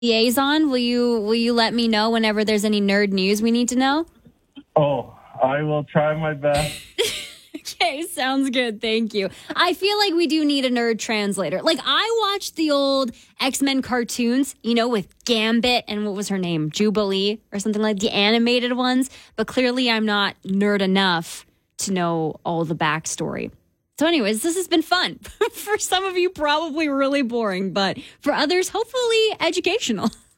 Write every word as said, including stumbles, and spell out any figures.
liaison. Will you will you let me know whenever there's any nerd news we need to know? Oh, I will try my best. Okay, sounds good. Thank you. I feel like we do need a nerd translator. Like, I watched the old X-Men cartoons, you know, with Gambit and what was her name? Jubilee or something like the animated ones. But clearly I'm not nerd enough to know all the backstory. So anyways, this has been fun. For some of you, probably really boring. But for others, hopefully educational.